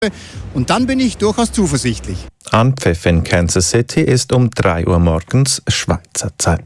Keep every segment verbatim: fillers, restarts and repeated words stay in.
Und dann bin ich durchaus zuversichtlich. Anpfiff in Kansas City ist um drei Uhr morgens Schweizer Zeit.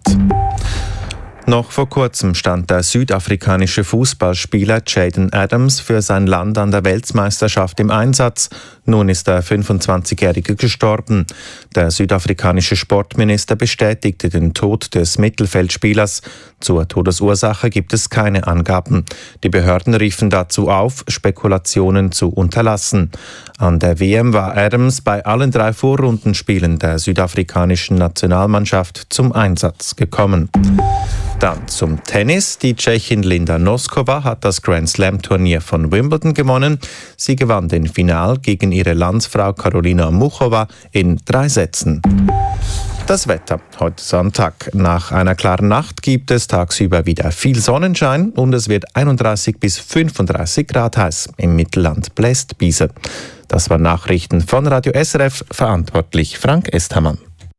Noch vor kurzem stand der südafrikanische Fußballspieler Jayden Adams für sein Land an der Weltmeisterschaft im Einsatz. Nun ist der fünfundzwanzigjährige gestorben. Der südafrikanische Sportminister bestätigte den Tod des Mittelfeldspielers. Zur Todesursache gibt es keine Angaben. Die Behörden riefen dazu auf, Spekulationen zu unterlassen. An der W M war Adams bei allen drei Vorrundenspielen der südafrikanischen Nationalmannschaft zum Einsatz gekommen. Dann zum Tennis. Die Tschechin Linda Noskova hat das Grand-Slam-Turnier von Wimbledon gewonnen. Sie gewann den Final gegen ihre Landsfrau Karolina Muchova in drei Sätzen. Das Wetter heute Sonntag. Nach einer klaren Nacht gibt es tagsüber wieder viel Sonnenschein und es wird einunddreißig bis fünfunddreißig Grad heiß. Im Mittelland bläst Biese. Das waren Nachrichten von Radio S R F, verantwortlich Frank Esthermann.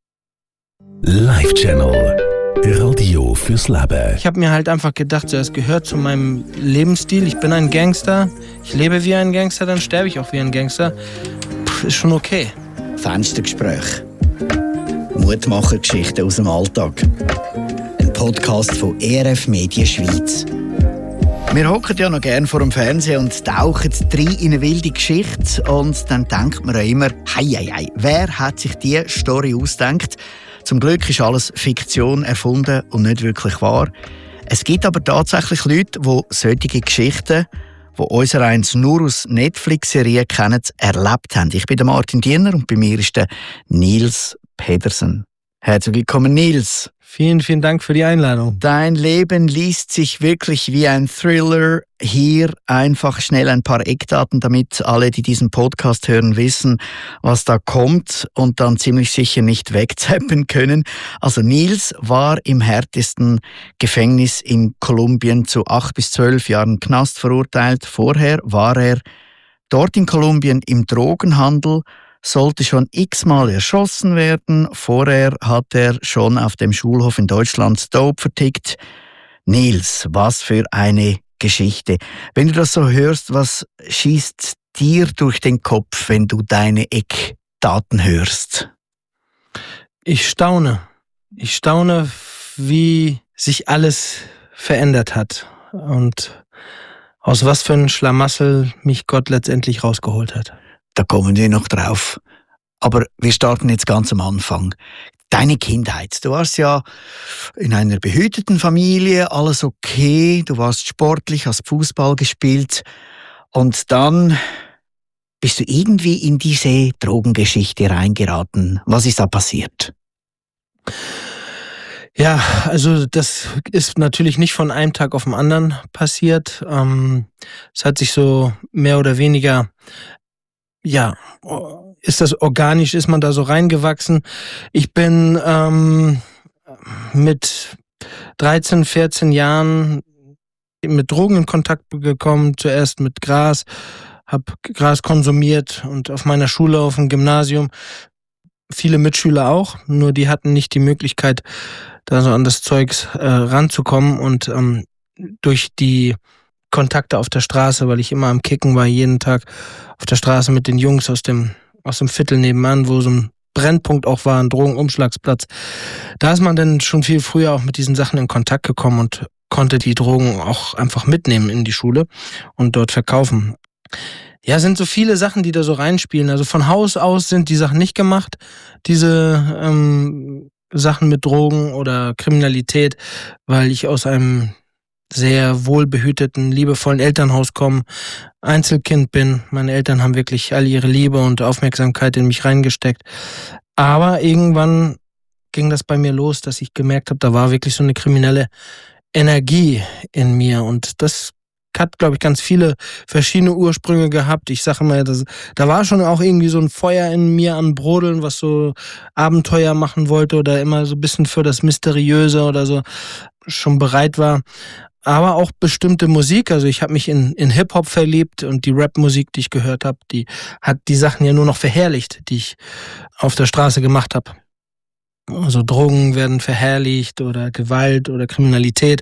Live Channel. Radio fürs Leben. Ich habe mir halt einfach gedacht, so, es gehört zu meinem Lebensstil. Ich bin ein Gangster, ich lebe wie ein Gangster, dann sterbe ich auch wie ein Gangster. Puh, ist schon okay. Fenstergespräch. Mutmachergeschichten aus dem Alltag. Ein Podcast von E R F Medien Schweiz. Wir hocken ja noch gerne vor dem Fernsehen und tauchen rein in eine wilde Geschichte. Und dann denkt man ja immer, hei, hei, hei, wer hat sich diese Story ausgedacht? Zum Glück ist alles Fiktion erfunden und nicht wirklich wahr. Es gibt aber tatsächlich Leute, die solche Geschichten, die unsereins nur aus Netflix-Serien kennen, erlebt haben. Ich bin der Martin Diener und bei mir ist der Nils Pedersen. Herzlich willkommen, Nils. Vielen, vielen Dank für die Einladung. Dein Leben liest sich wirklich wie ein Thriller. Hier einfach schnell ein paar Eckdaten, damit alle, die diesen Podcast hören, wissen, was da kommt und dann ziemlich sicher nicht wegzappen können. Also Nils war im härtesten Gefängnis in Kolumbien zu acht bis zwölf Jahren Knast verurteilt. Vorher war er dort in Kolumbien im Drogenhandel, sollte schon x-mal erschossen werden. Vorher hat er schon auf dem Schulhof in Deutschland Dope vertickt. Nils, was für eine Geschichte. Wenn du das so hörst, was schießt dir durch den Kopf, wenn du deine Eckdaten hörst? Ich staune. Ich staune, wie sich alles verändert hat und aus was für ein Schlamassel mich Gott letztendlich rausgeholt hat. Da kommen wir noch drauf. Aber wir starten jetzt ganz am Anfang. Deine Kindheit. Du warst ja in einer behüteten Familie, alles okay. Du warst sportlich, hast Fußball gespielt. Und dann bist du irgendwie in diese Drogengeschichte reingeraten. Was ist da passiert? Ja, also das ist natürlich nicht von einem Tag auf den anderen passiert. Ähm, es hat sich so mehr oder weniger... Ja, ist das organisch, ist man da so reingewachsen? Ich bin ähm, mit dreizehn, vierzehn Jahren mit Drogen in Kontakt gekommen, zuerst mit Gras, habe Gras konsumiert und auf meiner Schule, auf dem Gymnasium, viele Mitschüler auch, nur die hatten nicht die Möglichkeit, da so an das Zeugs äh, ranzukommen und ähm, durch die Kontakte auf der Straße, weil ich immer am Kicken war, jeden Tag auf der Straße mit den Jungs aus dem, aus dem Viertel nebenan, wo so ein Brennpunkt auch war, ein Drogenumschlagsplatz. Da ist man dann schon viel früher auch mit diesen Sachen in Kontakt gekommen und konnte die Drogen auch einfach mitnehmen in die Schule und dort verkaufen. Ja, sind so viele Sachen, die da so reinspielen. Also von Haus aus sind die Sachen nicht gemacht, diese ähm, Sachen mit Drogen oder Kriminalität, weil ich aus einem sehr wohlbehüteten, liebevollen Elternhaus komme, Einzelkind bin. Meine Eltern haben wirklich all ihre Liebe und Aufmerksamkeit in mich reingesteckt. Aber irgendwann ging das bei mir los, dass ich gemerkt habe, da war wirklich so eine kriminelle Energie in mir. Und das hat, glaube ich, ganz viele verschiedene Ursprünge gehabt. Ich sage mal, das, da war schon auch irgendwie so ein Feuer in mir an Brodeln, was so Abenteuer machen wollte oder immer so ein bisschen für das Mysteriöse oder so schon bereit war. Aber auch bestimmte Musik, also ich habe mich in, in Hip-Hop verliebt und die Rap-Musik, die ich gehört habe, die hat die Sachen ja nur noch verherrlicht, die ich auf der Straße gemacht habe. Also Drogen werden verherrlicht oder Gewalt oder Kriminalität.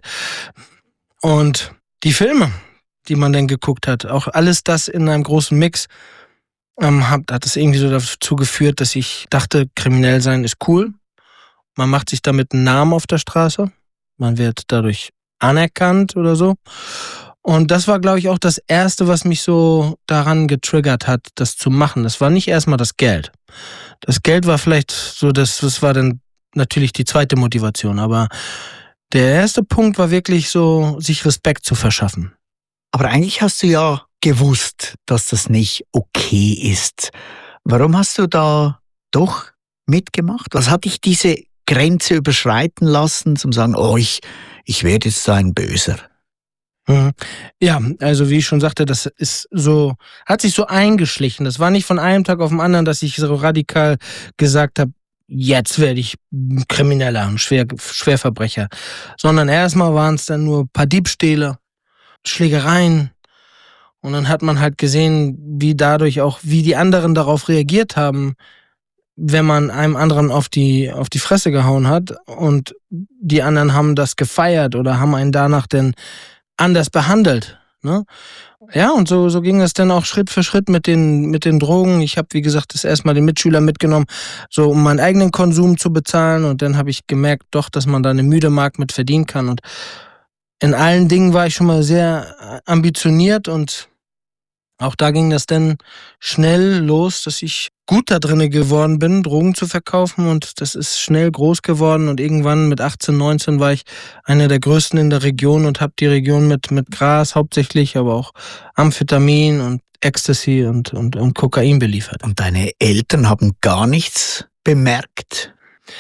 Und die Filme, die man dann geguckt hat, auch alles das in einem großen Mix, ähm, hat, hat es irgendwie so dazu geführt, dass ich dachte, kriminell sein ist cool. Man macht sich damit einen Namen auf der Straße. Man wird dadurch anerkannt oder so. Und das war, glaube ich, auch das Erste, was mich so daran getriggert hat, das zu machen. Das war nicht erstmal das Geld. Das Geld war vielleicht so, das, das war dann natürlich die zweite Motivation. Aber der erste Punkt war wirklich so, sich Respekt zu verschaffen. Aber eigentlich hast du ja gewusst, dass das nicht okay ist. Warum hast du da doch mitgemacht? Was hat dich diese Grenze überschreiten lassen, zum sagen, oh, ich, ich werde jetzt so ein Böser? Mhm. Ja, also wie ich schon sagte, das ist so, hat sich so eingeschlichen. Das war nicht von einem Tag auf den anderen, dass ich so radikal gesagt habe, jetzt werde ich Krimineller und Schwer, Schwerverbrecher. Sondern erstmal waren es dann nur ein paar Diebstähle, Schlägereien. Und dann hat man halt gesehen, wie dadurch auch, wie die anderen darauf reagiert haben, wenn man einem anderen auf die, auf die Fresse gehauen hat. Und die anderen haben das gefeiert oder haben einen danach denn anders behandelt, ne? Ja, und so, so ging das dann auch Schritt für Schritt mit den, mit den Drogen. Ich habe, wie gesagt, das erstmal den Mitschüler mitgenommen, so um meinen eigenen Konsum zu bezahlen. Und dann habe ich gemerkt, doch, dass man da eine müde Mark mit verdienen kann. Und in allen Dingen war ich schon mal sehr ambitioniert und auch da ging das dann schnell los, dass ich gut da drinne geworden bin, Drogen zu verkaufen, und das ist schnell groß geworden und irgendwann mit achtzehn, neunzehn war ich einer der größten in der Region und habe die Region mit, mit Gras hauptsächlich, aber auch Amphetamin und Ecstasy und, und, und Kokain beliefert. Und deine Eltern haben gar nichts bemerkt?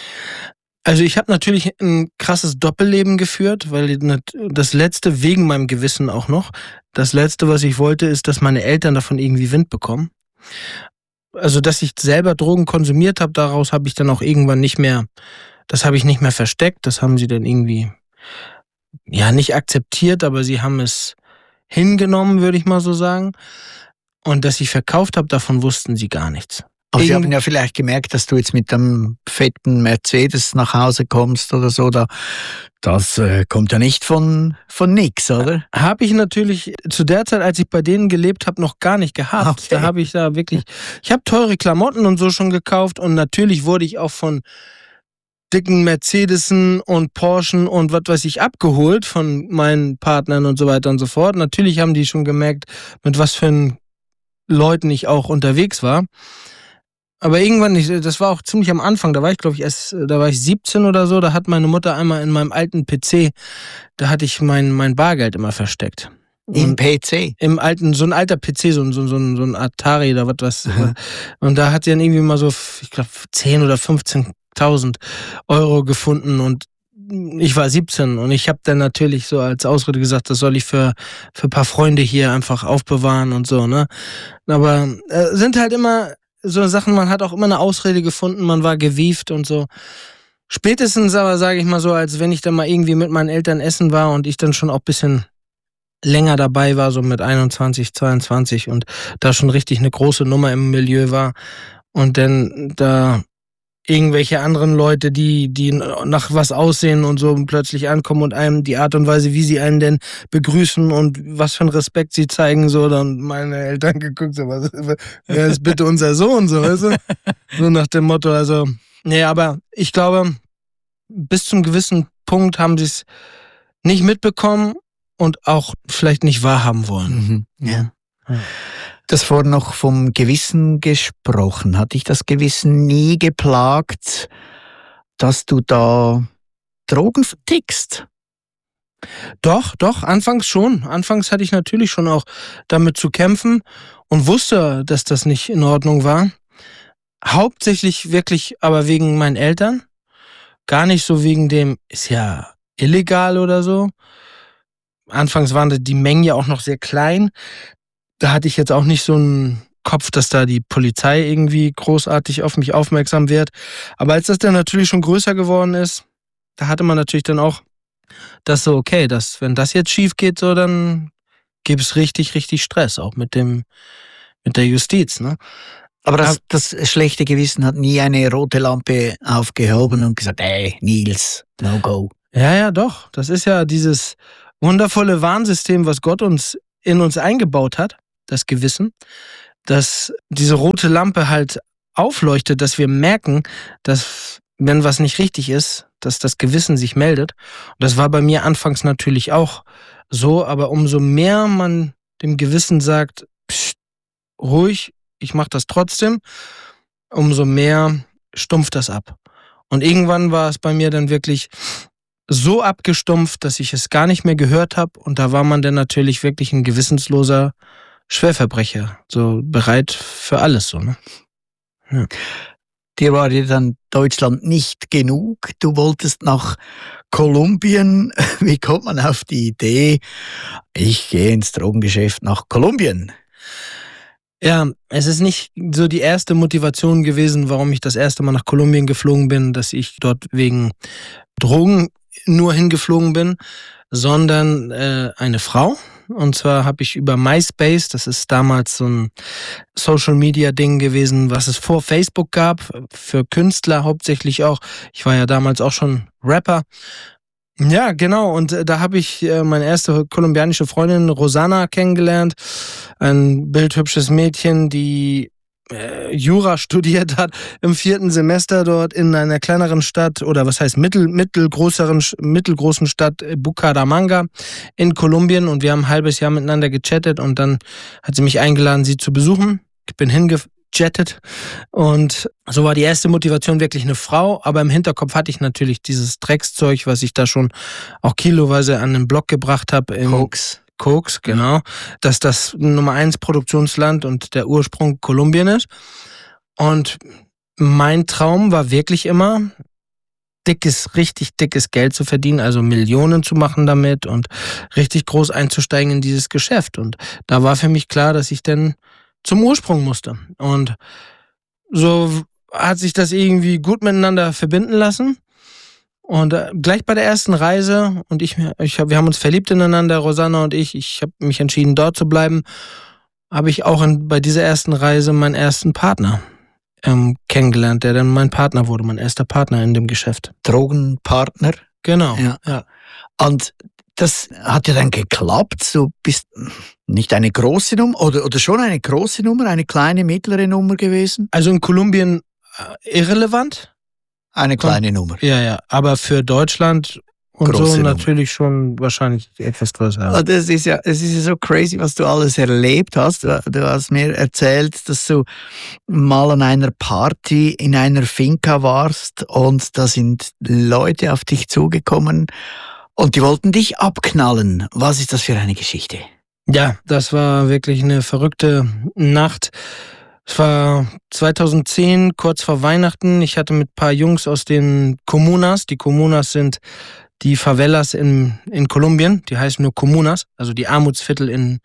Also ich habe natürlich ein krasses Doppelleben geführt, weil das Letzte, wegen meinem Gewissen auch noch, das Letzte, was ich wollte, ist, dass meine Eltern davon irgendwie Wind bekommen. Also dass ich selber Drogen konsumiert habe, daraus habe ich dann auch irgendwann nicht mehr, das habe ich nicht mehr versteckt, das haben sie dann irgendwie, ja, nicht akzeptiert, aber sie haben es hingenommen, würde ich mal so sagen. Und dass ich verkauft habe, davon wussten sie gar nichts. Aber Sie haben ja vielleicht gemerkt, dass du jetzt mit einem fetten Mercedes nach Hause kommst oder so. Da, das äh, kommt ja nicht von, von nix, oder? Habe ich natürlich zu der Zeit, als ich bei denen gelebt habe, noch gar nicht gehabt. Okay. Da habe ich da wirklich, ich habe teure Klamotten und so schon gekauft und natürlich wurde ich auch von dicken Mercedesen und Porschen und was weiß ich abgeholt von meinen Partnern und so weiter und so fort. Natürlich haben die schon gemerkt, mit was für Leuten ich auch unterwegs war. Aber irgendwann, das war auch ziemlich am Anfang, da war ich glaube ich erst, da war ich siebzehn oder so, da hat meine Mutter einmal in meinem alten P C, da hatte ich mein, mein Bargeld immer versteckt. Im P C? Im alten, so ein alter P C, so ein, so ein, so ein Atari oder was. Mhm. Und da hat sie dann irgendwie mal so, ich glaube, zehn oder fünfzehntausend Euro gefunden und ich war siebzehn und ich habe dann natürlich so als Ausrede gesagt, das soll ich für, für ein paar Freunde hier einfach aufbewahren und so, ne. Aber äh, sind halt immer so Sachen, man hat auch immer eine Ausrede gefunden, man war gewieft und so. Spätestens aber, sage ich mal so, als wenn ich dann mal irgendwie mit meinen Eltern essen war und ich dann schon auch ein bisschen länger dabei war, so mit einundzwanzig, zweiundzwanzig und da schon richtig eine große Nummer im Milieu war und dann da irgendwelche anderen Leute, die die nach was aussehen und so plötzlich ankommen und einem die Art und Weise, wie sie einen denn begrüßen und was für einen Respekt sie zeigen, so, dann meine Eltern geguckt, so, was, wer ist bitte unser Sohn, so, weißt du? So nach dem Motto, also, nee, aber ich glaube, bis zum gewissen Punkt haben sie es nicht mitbekommen und auch vielleicht nicht wahrhaben wollen. Mhm. Ja. Ja. Das vorhin noch vom Gewissen gesprochen. Hat dich das Gewissen nie geplagt, dass du da Drogen vertickst? Doch, doch, anfangs schon. Anfangs hatte ich natürlich schon auch damit zu kämpfen und wusste, dass das nicht in Ordnung war. Hauptsächlich wirklich aber wegen meinen Eltern. Gar nicht so wegen dem, ist ja illegal oder so. Anfangs waren die Mengen ja auch noch sehr klein. Da hatte ich jetzt auch nicht so einen Kopf, dass da die Polizei irgendwie großartig auf mich aufmerksam wird. Aber als das dann natürlich schon größer geworden ist, da hatte man natürlich dann auch das so, okay, dass, wenn das jetzt schief geht, so, dann gibt es richtig, richtig Stress, auch mit dem, mit der Justiz, ne? Aber das, das schlechte Gewissen hat nie eine rote Lampe aufgehoben und gesagt, ey, Nils, no go. Ja, ja, doch. Das ist ja dieses wundervolle Warnsystem, was Gott uns in uns eingebaut hat, das Gewissen. dass diese rote Lampe halt aufleuchtet, dass wir merken, dass wenn was nicht richtig ist, dass das Gewissen sich meldet. Und das war bei mir anfangs natürlich auch so, aber umso mehr man dem Gewissen sagt, pst, ruhig, ich mache das trotzdem, umso mehr stumpft das ab. Und irgendwann war es bei mir dann wirklich so abgestumpft, dass ich es gar nicht mehr gehört habe. Und da war man dann natürlich wirklich ein gewissensloser Schwerverbrecher, so bereit für alles. So, ne? Ja. Dir war ja dann Deutschland nicht genug. Du wolltest nach Kolumbien. Wie kommt man auf die Idee, ich gehe ins Drogengeschäft nach Kolumbien? Ja, es ist nicht so die erste Motivation gewesen, warum ich das erste Mal nach Kolumbien geflogen bin, dass ich dort wegen Drogen nur hingeflogen bin, sondern äh, eine Frau. Und zwar habe ich über MySpace, das ist damals so ein Social-Media-Ding gewesen, was es vor Facebook gab, für Künstler hauptsächlich auch. Ich war ja damals auch schon Rapper. Ja, genau. Und da habe ich äh, meine erste kolumbianische Freundin Rosana kennengelernt. Ein bildhübsches Mädchen, die äh, Jura studiert hat im vierten Semester dort in einer kleineren Stadt oder was heißt mittel, mittelgrößeren, mittelgroßen Stadt Bucaramanga in Kolumbien. Und wir haben ein halbes Jahr miteinander gechattet und dann hat sie mich eingeladen, sie zu besuchen. Ich bin hingejettet und so war die erste Motivation wirklich eine Frau, aber im Hinterkopf hatte ich natürlich dieses Dreckszeug, was ich da schon auch kiloweise an den Block gebracht habe. Koks. Koks, genau, dass das Nummer eins Produktionsland und der Ursprung Kolumbien ist. Und mein Traum war wirklich immer, dickes, richtig dickes Geld zu verdienen, also Millionen zu machen damit und richtig groß einzusteigen in dieses Geschäft. Und da war für mich klar, dass ich dann zum Ursprung musste. Und so hat sich das irgendwie gut miteinander verbinden lassen. Und äh, gleich bei der ersten Reise, und ich, ich hab, wir haben uns verliebt ineinander, Rosanna und ich, ich habe mich entschieden, dort zu bleiben, habe ich auch in, bei dieser ersten Reise meinen ersten Partner ähm, kennengelernt, der dann mein Partner wurde, mein erster Partner in dem Geschäft. Drogenpartner? Genau, ja. ja. Und das hat ja dann geklappt, du bist nicht eine große Nummer, oder, oder schon eine große Nummer, eine kleine, mittlere Nummer gewesen? Also in Kolumbien äh, irrelevant. Eine kleine und, Nummer. Ja, ja, aber für Deutschland und große so Nummer. Natürlich schon wahrscheinlich etwas größer. Das ist ja, es ist ja so crazy, was du alles erlebt hast. Du, du hast mir erzählt, dass du mal an einer Party in einer Finca warst und da sind Leute auf dich zugekommen und die wollten dich abknallen. Was ist das für eine Geschichte? Ja, das war wirklich eine verrückte Nacht. Es war zweitausendzehn, kurz vor Weihnachten. Ich hatte mit ein paar Jungs aus den Comunas. Die Comunas sind die Favelas in, in Kolumbien. Die heißen nur Comunas, also die Armutsviertel in,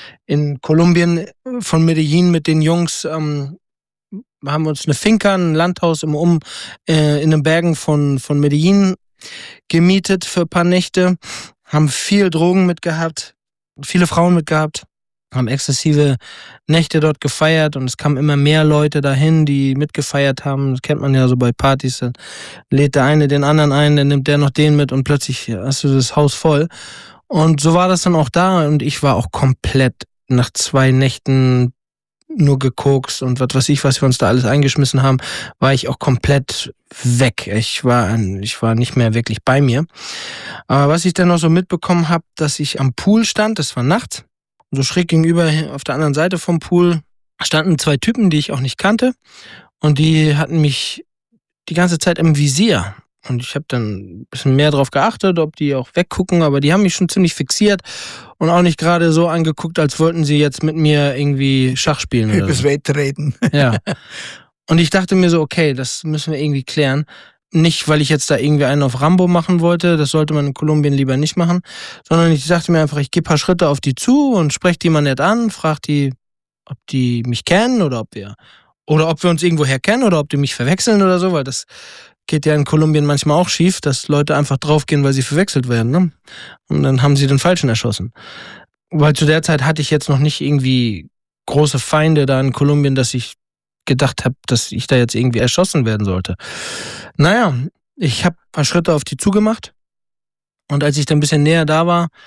in Kolumbien. Von Medellin mit den Jungs ähm, haben wir uns eine Finca, ein Landhaus im Um, äh, in den Bergen von, von Medellin gemietet für ein paar Nächte. Haben viel Drogen mitgehabt, viele Frauen mitgehabt. Haben exzessive Nächte dort gefeiert und es kamen immer mehr Leute dahin, die mitgefeiert haben. Das kennt man ja so bei Partys. Dann lädt der eine den anderen ein, dann nimmt der noch den mit und plötzlich hast du das Haus voll. Und so war das dann auch da und ich war auch komplett nach zwei Nächten nur gekokst und was weiß ich, was wir uns da alles eingeschmissen haben, war ich auch komplett weg. Ich war, ich war nicht mehr wirklich bei mir. Aber was ich dann noch so mitbekommen habe, dass ich am Pool stand, das war nachts. So schräg gegenüber auf der anderen Seite vom Pool standen zwei Typen, die ich auch nicht kannte. Und die hatten mich die ganze Zeit im Visier. Und ich habe dann ein bisschen mehr drauf geachtet, ob die auch weggucken. Aber die haben mich schon ziemlich fixiert und auch nicht gerade so angeguckt, als wollten sie jetzt mit mir irgendwie Schach spielen. Übers so. Wetter reden. Ja. Und ich dachte mir so, okay, das müssen wir irgendwie klären. Nicht, weil ich jetzt da irgendwie einen auf Rambo machen wollte, das sollte man in Kolumbien lieber nicht machen, sondern ich dachte mir einfach, ich gehe ein paar Schritte auf die zu und spreche die mal nett an, frage die, ob die mich kennen oder ob wir oder ob wir uns irgendwoher kennen oder ob die mich verwechseln oder so, weil das geht ja in Kolumbien manchmal auch schief, dass Leute einfach draufgehen, weil sie verwechselt werden, ne? Und dann haben sie den Falschen erschossen. Weil zu der Zeit hatte ich jetzt noch nicht irgendwie große Feinde da in Kolumbien, dass ich gedacht habe, dass ich da jetzt irgendwie erschossen werden sollte. Naja, ich habe ein paar Schritte auf die zugemacht und als ich dann ein bisschen näher da war,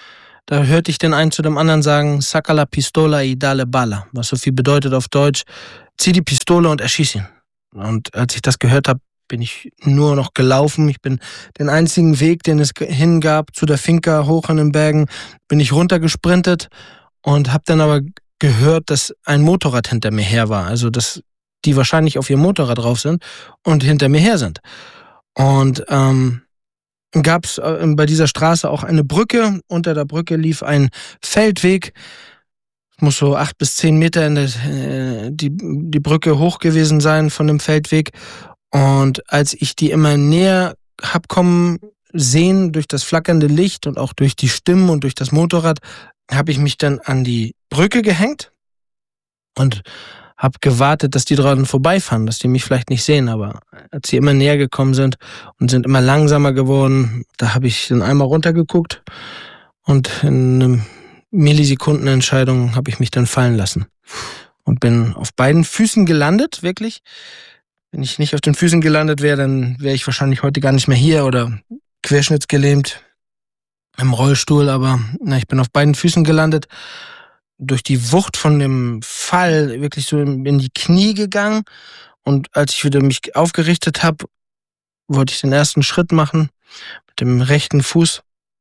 Da hörte ich den einen zu dem anderen sagen, saca la pistola y dale bala, was so viel bedeutet auf Deutsch, zieh die Pistole und erschieß ihn. Und als ich das gehört habe, bin ich nur noch gelaufen. Ich bin den einzigen Weg, den es hingab zu der Finca hoch in den Bergen, bin ich runtergesprintet und habe dann aber gehört, dass ein Motorrad hinter mir her war. Also dass die wahrscheinlich auf ihr Motorrad drauf sind und hinter mir her sind. Und ähm, gab es bei dieser Straße auch eine Brücke. Unter der Brücke lief ein Feldweg. Es muss so acht bis zehn Meter in der, äh, die, die Brücke hoch gewesen sein von dem Feldweg. Und als ich die immer näher hab kommen sehen durch das flackernde Licht und auch durch die Stimmen und durch das Motorrad, habe ich mich dann an die Brücke gehängt und habe gewartet, dass die dran vorbeifahren, dass die mich vielleicht nicht sehen. Aber als sie immer näher gekommen sind und sind immer langsamer geworden, da habe ich dann einmal runtergeguckt und in einer Millisekundenentscheidung habe ich mich dann fallen lassen und bin auf beiden Füßen gelandet, wirklich. Wenn ich nicht auf den Füßen gelandet wäre, dann wäre ich wahrscheinlich heute gar nicht mehr hier oder querschnittsgelähmt im Rollstuhl. Aber na, ich bin auf beiden Füßen gelandet, durch die Wucht von dem Fall wirklich so in die Knie gegangen. Und als ich wieder mich aufgerichtet habe, wollte ich den ersten Schritt machen mit dem rechten Fuß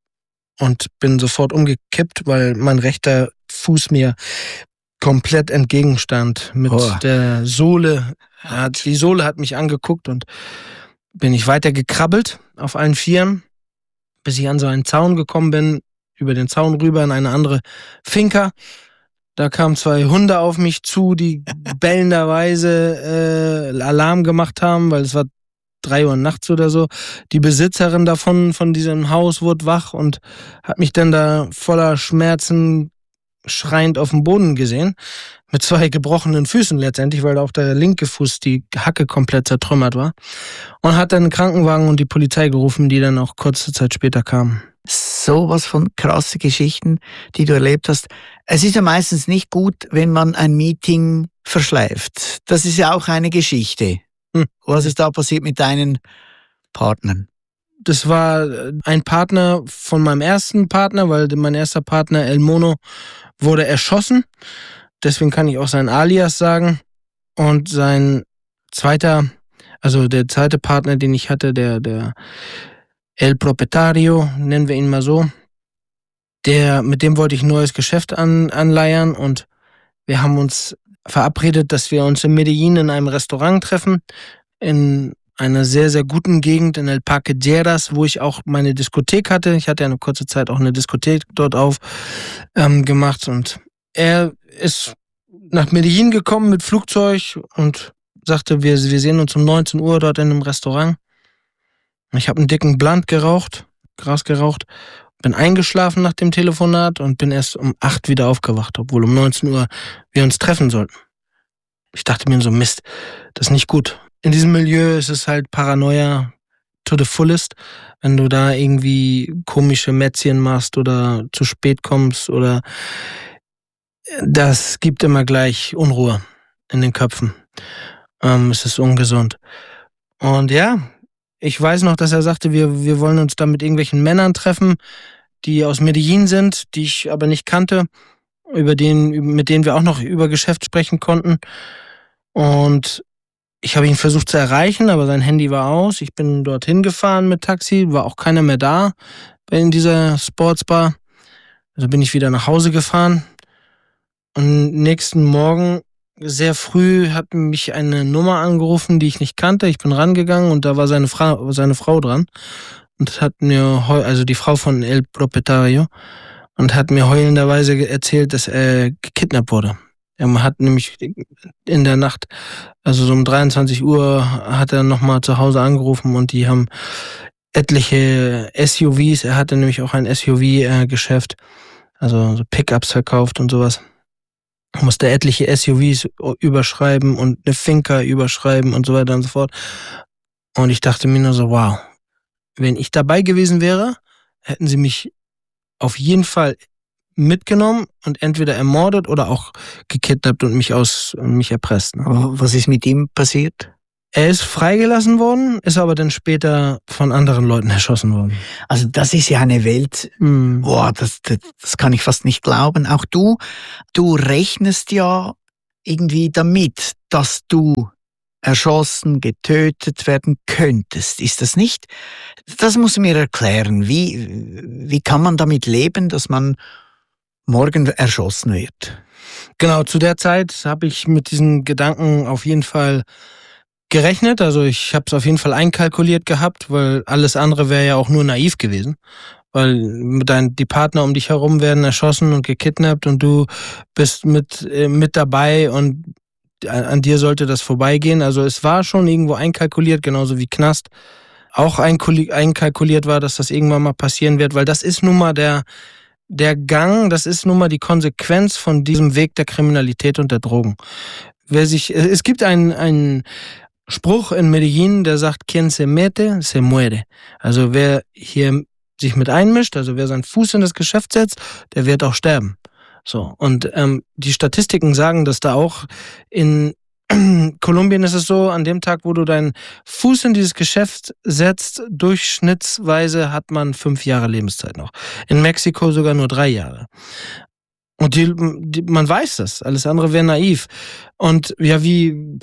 und bin sofort umgekippt, weil mein rechter Fuß mir komplett entgegenstand mit oh. der Sohle. Die Sohle hat mich angeguckt und bin ich weiter gekrabbelt auf allen Vieren, bis ich an so einen Zaun gekommen bin, über den Zaun rüber in eine andere Finca. Da kamen zwei Hunde auf mich zu, die bellenderweise äh, Alarm gemacht haben, weil es war drei Uhr nachts oder so. Die Besitzerin davon, von diesem Haus, wurde wach und hat mich dann da voller Schmerzen schreiend auf dem Boden gesehen, mit zwei gebrochenen Füßen letztendlich, weil auch der linke Fuß, die Hacke komplett zertrümmert war. Und hat dann einen Krankenwagen und die Polizei gerufen, die dann auch kurze Zeit später kamen. So was von krasse Geschichten, die du erlebt hast. Es ist ja meistens nicht gut, wenn man ein Meeting verschleift. Das ist ja auch eine Geschichte. Hm. Was ist da passiert mit deinen Partnern? Das war ein Partner von meinem ersten Partner, weil mein erster Partner, El Mono, wurde erschossen. Deswegen kann ich auch sein Alias sagen. Und sein zweiter, also der zweite Partner, den ich hatte, der, der El Propietario, nennen wir ihn mal so, der, mit dem wollte ich ein neues Geschäft an, anleiern und wir haben uns verabredet, dass wir uns in Medellin in einem Restaurant treffen, in einer sehr, sehr guten Gegend in El Parque Lleras, wo ich auch meine Diskothek hatte. Ich hatte ja eine kurze Zeit auch eine Diskothek dort auf ähm, gemacht und er ist nach Medellin gekommen mit Flugzeug und sagte, wir, wir sehen uns um neunzehn Uhr dort in einem Restaurant. Ich habe einen dicken Blunt geraucht, Gras geraucht, bin eingeschlafen nach dem Telefonat und bin erst um acht wieder aufgewacht, obwohl um neunzehn Uhr wir uns treffen sollten. Ich dachte mir so, Mist, das ist nicht gut. In diesem Milieu ist es halt Paranoia to the fullest, wenn du da irgendwie komische Mätzchen machst oder zu spät kommst oder das gibt immer gleich Unruhe in den Köpfen. Ähm, es ist ungesund. Und ja, ich weiß noch, dass er sagte, wir, wir wollen uns da mit irgendwelchen Männern treffen, die aus Medellin sind, die ich aber nicht kannte, über den, mit denen wir auch noch über Geschäft sprechen konnten. Und ich habe ihn versucht zu erreichen, aber sein Handy war aus. Ich bin dorthin gefahren mit Taxi, war auch keiner mehr da in dieser Sportsbar. Also bin ich wieder nach Hause gefahren. Und nächsten Morgen, sehr früh, hat mich eine Nummer angerufen, die ich nicht kannte. Ich bin rangegangen und da war seine Frau, seine Frau dran. Und hat mir, also die Frau von El Propietario, und hat mir heulenderweise erzählt, dass er gekidnappt wurde. Er hat nämlich in der Nacht, also so um dreiundzwanzig Uhr, hat er nochmal zu Hause angerufen und die haben etliche S U Vs, er hatte nämlich auch ein S U V-Geschäft, also so Pickups verkauft und sowas. Er musste etliche S U Vs überschreiben und eine Finca überschreiben und so weiter und so fort. Und ich dachte mir nur so, wow, wenn ich dabei gewesen wäre, hätten sie mich auf jeden Fall mitgenommen und entweder ermordet oder auch gekidnappt und mich aus mich erpresst. Ne? Was ist mit ihm passiert? Er ist freigelassen worden, ist aber dann später von anderen Leuten erschossen worden. Also das ist ja eine Welt, mm. boah, das, das, das kann ich fast nicht glauben. Auch du, du rechnest ja irgendwie damit, dass du erschossen, getötet werden könntest. Ist das nicht? Das musst du mir erklären. Wie, wie kann man damit leben, dass man morgen erschossen wird? Genau, zu der Zeit habe ich mit diesen Gedanken auf jeden Fall gerechnet. Also ich habe es auf jeden Fall einkalkuliert gehabt, weil alles andere wäre ja auch nur naiv gewesen. Weil dein, die Partner um dich herum werden erschossen und gekidnappt und du bist mit, äh, mit dabei und an, an dir sollte das vorbeigehen. Also es war schon irgendwo einkalkuliert, genauso wie Knast auch einkalkuliert war, dass das irgendwann mal passieren wird, weil das ist nun mal der, der Gang, das ist nun mal die Konsequenz von diesem Weg der Kriminalität und der Drogen. Wer sich, es gibt einen, einen Spruch in Medellin, der sagt, quien se mete, se muere. Also wer hier sich mit einmischt, also wer seinen Fuß in das Geschäft setzt, der wird auch sterben. So, und ähm, die Statistiken sagen, dass da auch in Kolumbien ist es so, an dem Tag, wo du deinen Fuß in dieses Geschäft setzt, durchschnittsweise hat man fünf Jahre Lebenszeit noch. In Mexiko sogar nur drei Jahre. Und die, die, man weiß das, alles andere wäre naiv. Und ja, wie...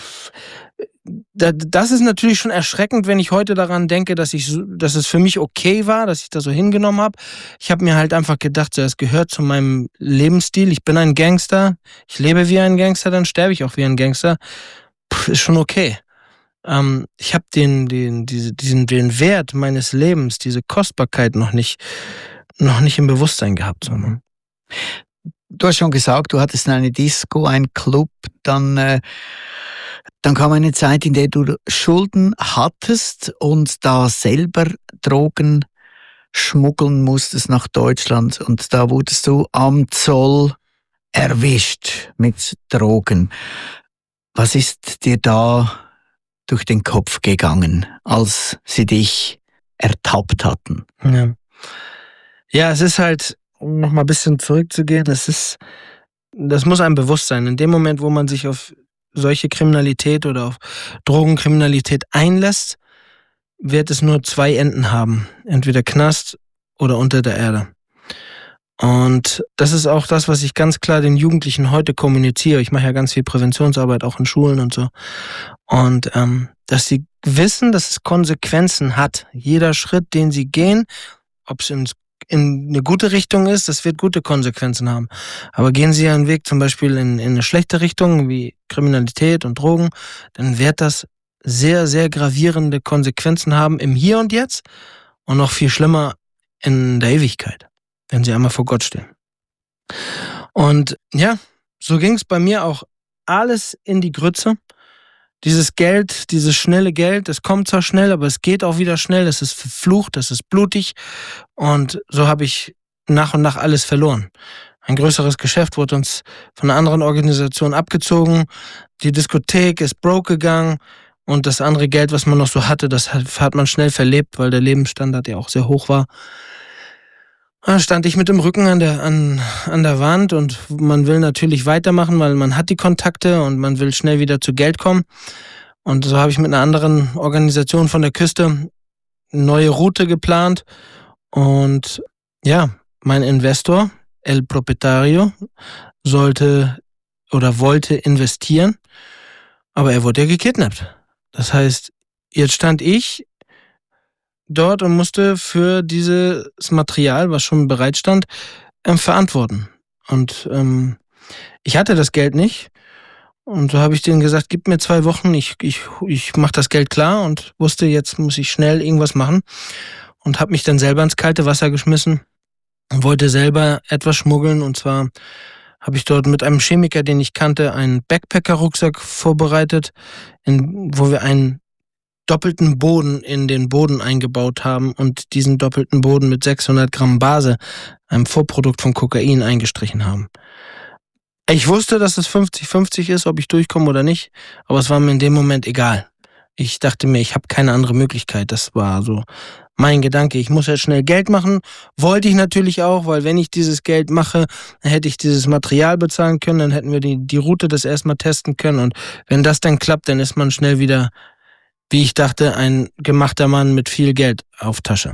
Das ist natürlich schon erschreckend, wenn ich heute daran denke, dass ich, dass es für mich okay war, dass ich das so hingenommen habe. Ich habe mir halt einfach gedacht, so, es gehört zu meinem Lebensstil. Ich bin ein Gangster, ich lebe wie ein Gangster, dann sterbe ich auch wie ein Gangster. Puh, ist schon okay. Ähm, ich habe den, den, diese, diesen, den Wert meines Lebens, diese Kostbarkeit noch nicht, noch nicht im Bewusstsein gehabt. Sondern. Du hast schon gesagt, du hattest eine Disco, einen Club, dann äh Dann kam eine Zeit, in der du Schulden hattest und da selber Drogen schmuggeln musstest nach Deutschland. Und da wurdest du am Zoll erwischt mit Drogen. Was ist dir da durch den Kopf gegangen, als sie dich ertappt hatten? Ja, ja, es ist halt, um noch mal ein bisschen zurückzugehen, das ist, das muss einem bewusst sein. In dem Moment, wo man sich auf solche Kriminalität oder auf Drogenkriminalität einlässt, wird es nur zwei Enden haben. Entweder Knast oder unter der Erde. Und das ist auch das, was ich ganz klar den Jugendlichen heute kommuniziere. Ich mache ja ganz viel Präventionsarbeit, auch in Schulen und so. Und ähm, dass sie wissen, dass es Konsequenzen hat. Jeder Schritt, den sie gehen, ob es ins in eine gute Richtung ist, das wird gute Konsequenzen haben. Aber gehen Sie einen Weg zum Beispiel in, in eine schlechte Richtung, wie Kriminalität und Drogen, dann wird das sehr, sehr gravierende Konsequenzen haben im Hier und Jetzt und noch viel schlimmer in der Ewigkeit, wenn Sie einmal vor Gott stehen. Und ja, so ging es bei mir auch alles in die Grütze. Dieses Geld, dieses schnelle Geld, das kommt zwar schnell, aber es geht auch wieder schnell, es ist verflucht, es ist blutig und so habe ich nach und nach alles verloren. Ein größeres Geschäft wurde uns von einer anderen Organisation abgezogen, die Diskothek ist broke gegangen und das andere Geld, was man noch so hatte, das hat man schnell verlebt, weil der Lebensstandard ja auch sehr hoch war. Da stand ich mit dem Rücken an der, an, an der Wand und man will natürlich weitermachen, weil man hat die Kontakte und man will schnell wieder zu Geld kommen. Und so habe ich mit einer anderen Organisation von der Küste eine neue Route geplant. Und ja, mein Investor, El Propietario, sollte oder wollte investieren, aber er wurde ja gekidnappt. Das heißt, jetzt stand ich dort und musste für dieses Material, was schon bereit stand, ähm, verantworten. Und ähm, ich hatte das Geld nicht. Und so habe ich denen gesagt, gib mir zwei Wochen, ich, ich, ich mache das Geld klar und wusste, jetzt muss ich schnell irgendwas machen. Und habe mich dann selber ins kalte Wasser geschmissen und wollte selber etwas schmuggeln. Und zwar habe ich dort mit einem Chemiker, den ich kannte, einen Backpacker-Rucksack vorbereitet, in, wo wir einen doppelten Boden in den Boden eingebaut haben und diesen doppelten Boden mit sechshundert Gramm Base, einem Vorprodukt von Kokain, eingestrichen haben. Ich wusste, dass es fünfzig fünfzig ist, ob ich durchkomme oder nicht, aber es war mir in dem Moment egal. Ich dachte mir, ich habe keine andere Möglichkeit. Das war so mein Gedanke. Ich muss jetzt schnell Geld machen. Wollte ich natürlich auch, weil wenn ich dieses Geld mache, dann hätte ich dieses Material bezahlen können, dann hätten wir die, die Route das erstmal testen können und wenn das dann klappt, dann ist man schnell wieder wie ich dachte, ein gemachter Mann mit viel Geld auf Tasche.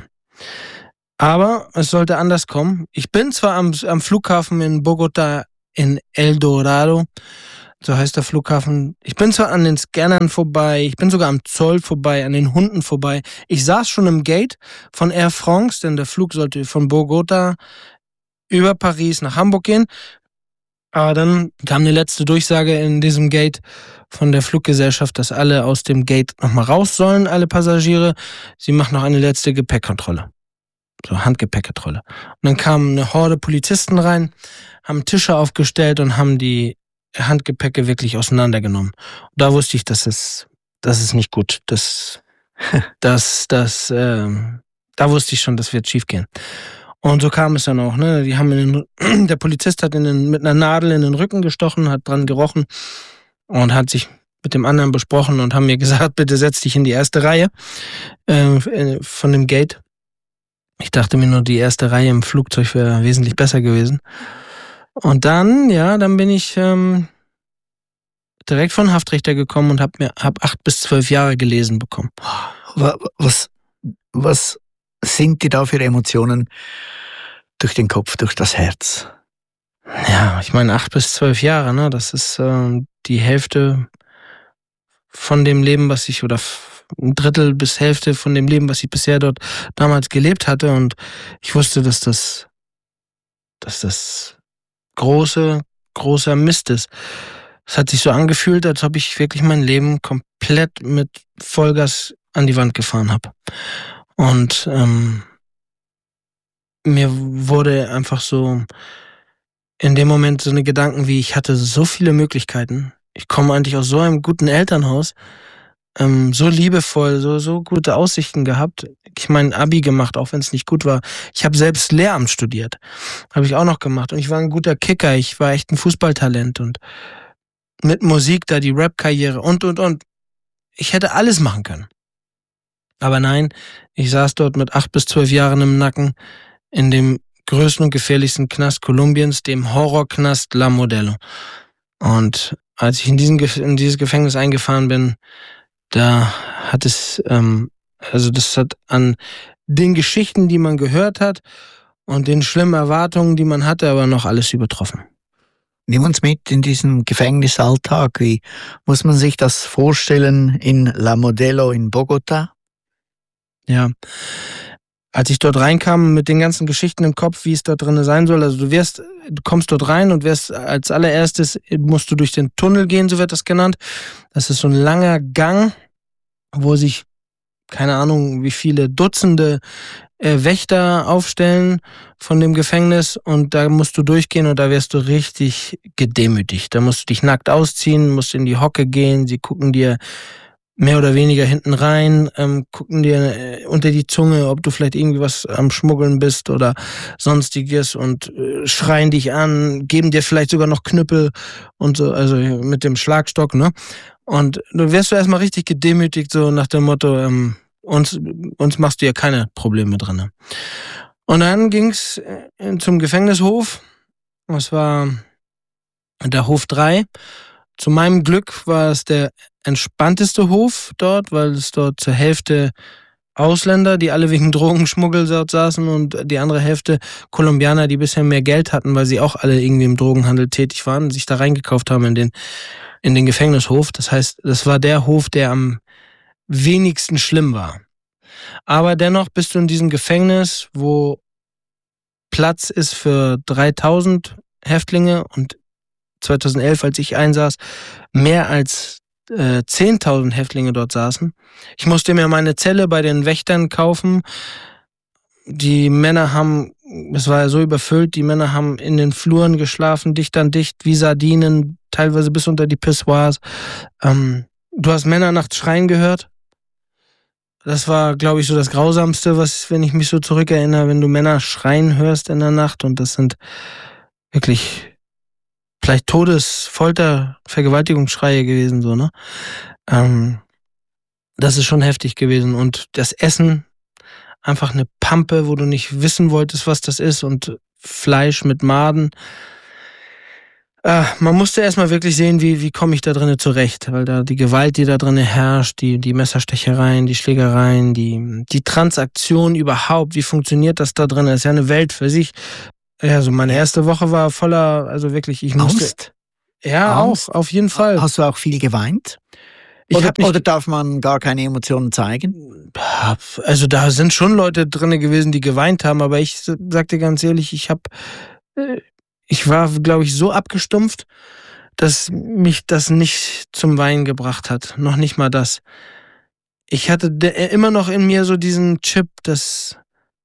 Aber es sollte anders kommen. Ich bin zwar am, am Flughafen in Bogotá in El Dorado, so heißt der Flughafen. Ich bin zwar an den Scannern vorbei, ich bin sogar am Zoll vorbei, an den Hunden vorbei. Ich saß schon im Gate von Air France, denn der Flug sollte von Bogotá über Paris nach Hamburg gehen. Aber dann kam die letzte Durchsage in diesem Gate von der Fluggesellschaft, dass alle aus dem Gate nochmal raus sollen, alle Passagiere. Sie machen noch eine letzte Gepäckkontrolle. So Handgepäckkontrolle. Und dann kam eine Horde Polizisten rein, haben Tische aufgestellt und haben die Handgepäcke wirklich auseinandergenommen. Und da wusste ich, das ist, das ist nicht gut. Das, das, das, äh, da wusste ich schon, das wird schief gehen. Und so kam es dann auch. Ne? Die haben in den, der Polizist hat in den, mit einer Nadel in den Rücken gestochen, hat dran gerochen und hat sich mit dem anderen besprochen und haben mir gesagt, bitte setz dich in die erste Reihe äh, von dem Gate. Ich dachte mir nur, die erste Reihe im Flugzeug wäre wesentlich besser gewesen. Und dann, ja, dann bin ich ähm, direkt von Haftrichter gekommen und habe mir hab acht bis zwölf Jahre gelesen bekommen. Was, was sind dir da für Emotionen durch den Kopf, durch das Herz? Ja, ich meine acht bis zwölf Jahre, ne? Das ist äh, die Hälfte von dem Leben, was ich, oder ein Drittel bis Hälfte von dem Leben, was ich bisher dort damals gelebt hatte. Und ich wusste, dass das, dass das große, großer Mist ist. Es hat sich so angefühlt, als ob ich wirklich mein Leben komplett mit Vollgas an die Wand gefahren habe. Und ähm, mir wurde einfach so in dem Moment so eine Gedanken wie, ich hatte so viele Möglichkeiten. Ich komme eigentlich aus so einem guten Elternhaus, ähm, so liebevoll, so so gute Aussichten gehabt. Ich meine, Abi gemacht, auch wenn es nicht gut war. Ich habe selbst Lehramt studiert, habe ich auch noch gemacht. Und ich war ein guter Kicker, ich war echt ein Fußballtalent. Und mit Musik da die Rap-Karriere und, und, und. Ich hätte alles machen können. Aber nein, ich saß dort mit acht bis zwölf Jahren im Nacken in dem größten und gefährlichsten Knast Kolumbiens, dem Horrorknast La Modelo. Und als ich in, diesen, in dieses Gefängnis eingefahren bin, da hat es, ähm, also das hat an den Geschichten, die man gehört hat und den schlimmen Erwartungen, die man hatte, aber noch alles übertroffen. Nimm uns mit in diesen Gefängnisalltag. Wie muss man sich das vorstellen in La Modelo in Bogotá? Ja, als ich dort reinkam mit den ganzen Geschichten im Kopf, wie es dort drin sein soll, also du wirst, du kommst dort rein und wirst als allererstes, musst du durch den Tunnel gehen, so wird das genannt. Das ist so ein langer Gang, wo sich, keine Ahnung, wie viele Dutzende äh, Wächter aufstellen von dem Gefängnis und da musst du durchgehen und da wirst du richtig gedemütigt. Da musst du dich nackt ausziehen, musst in die Hocke gehen, sie gucken dir mehr oder weniger hinten rein, ähm, gucken dir äh, unter die Zunge, ob du vielleicht irgendwie was am Schmuggeln bist oder sonstiges und äh, schreien dich an, geben dir vielleicht sogar noch Knüppel und so, also mit dem Schlagstock, ne? Und du wirst du erstmal richtig gedemütigt, so nach dem Motto, ähm, uns, uns machst du ja keine Probleme drin. Und dann ging's äh, zum Gefängnishof, das war der Hof drei. Zu meinem Glück war es der entspannteste Hof dort, weil es dort zur Hälfte Ausländer, die alle wegen Drogenschmuggel dort saßen und die andere Hälfte Kolumbianer, die bisher mehr Geld hatten, weil sie auch alle irgendwie im Drogenhandel tätig waren und sich da reingekauft haben in den, in den Gefängnishof. Das heißt, das war der Hof, der am wenigsten schlimm war. Aber dennoch bist du in diesem Gefängnis, wo Platz ist für dreitausend Häftlinge und zweitausendelf, als ich einsaß, mehr als äh, zehntausend Häftlinge dort saßen. Ich musste mir meine Zelle bei den Wächtern kaufen. Die Männer haben, es war ja so überfüllt, die Männer haben in den Fluren geschlafen, dicht an dicht, wie Sardinen, teilweise bis unter die Pissoirs. Ähm, du hast Männer nachts schreien gehört. Das war, glaube ich, so das Grausamste, was, wenn ich mich so zurückerinnere, wenn du Männer schreien hörst in der Nacht. Und das sind wirklich vielleicht Todes-, Folter-, Vergewaltigungsschreie gewesen, so, ne? Ähm, das ist schon heftig gewesen. Und das Essen, einfach eine Pampe, wo du nicht wissen wolltest, was das ist, und Fleisch mit Maden. Äh, man musste erstmal wirklich sehen, wie, wie komme ich da drinnen zurecht, weil da die Gewalt, die da drinnen herrscht, die, die Messerstechereien, die Schlägereien, die, die Transaktion überhaupt, wie funktioniert das da drinnen? Das ist ja eine Welt für sich. Ja, so meine erste Woche war voller, also wirklich, ich musste... Angst? Ja, Angst? auch, auf jeden Fall. Hast du auch viel geweint? Ich Oder, hab nicht, oder darf man gar keine Emotionen zeigen? also da sind schon Leute drin gewesen, die geweint haben, aber ich sag dir ganz ehrlich, ich hab, ich war, glaube ich, so abgestumpft, dass mich das nicht zum Weinen gebracht hat. Noch nicht mal das. Ich hatte immer noch in mir so diesen Chip, dass